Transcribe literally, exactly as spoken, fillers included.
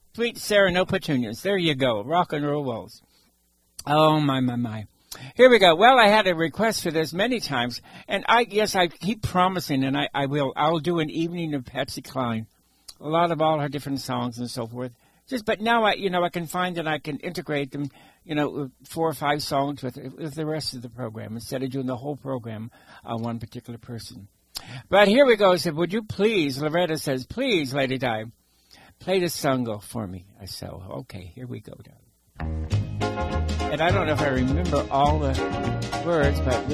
Sweet Sarah, no petunias. There you go. Rock and roll waltz. Oh, my, my, my. Here we go. Well, I had a request for this many times, and I yes, I keep promising, and I, I will. I'll do an evening of Patsy Cline, a lot of all her different songs and so forth. Just, but now I, you know, I can find that I can integrate them, you know, four or five songs with, with the rest of the program instead of doing the whole program on one particular person. But here we go. I said, would you please, Loretta says, please, Lady Di, play this song for me. I said, okay, here we go, darling. And I don't know if I remember all the words, but